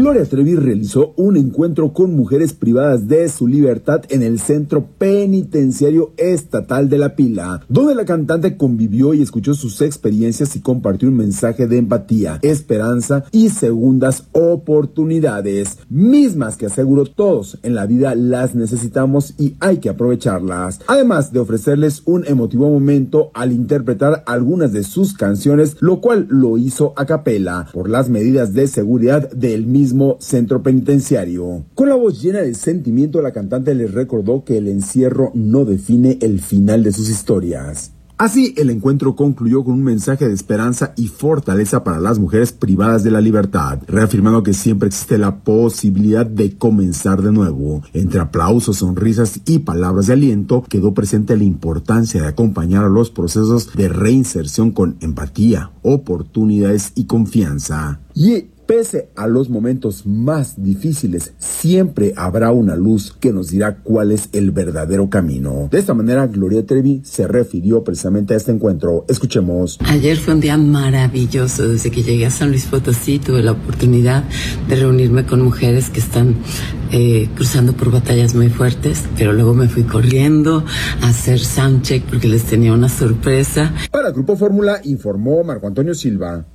Gloria Trevi realizó un encuentro con mujeres privadas de su libertad en el Centro Penitenciario Estatal de La Pila, donde la cantante convivió y escuchó sus experiencias y compartió un mensaje de empatía, esperanza y segundas oportunidades, mismas que aseguró todos en la vida las necesitamos y hay que aprovecharlas, además de ofrecerles un emotivo momento al interpretar algunas de sus canciones, lo cual lo hizo a capela por las medidas de seguridad del mismo centro penitenciario. Con la voz llena de sentimiento, la cantante les recordó que el encierro no define el final de sus historias. Así, el encuentro concluyó con un mensaje de esperanza y fortaleza para las mujeres privadas de la libertad, reafirmando que siempre existe la posibilidad de comenzar de nuevo. Entre aplausos, sonrisas y palabras de aliento, quedó presente la importancia de acompañar a los procesos de reinserción con empatía, oportunidades y confianza. Pese a los momentos más difíciles, siempre habrá una luz que nos dirá cuál es el verdadero camino. De esta manera, Gloria Trevi se refirió precisamente a este encuentro. Escuchemos. Ayer fue un día maravilloso. Desde que llegué a San Luis Potosí tuve la oportunidad de reunirme con mujeres que están cruzando por batallas muy fuertes, pero luego me fui corriendo a hacer soundcheck porque les tenía una sorpresa. Para Grupo Fórmula informó Marco Antonio Silva.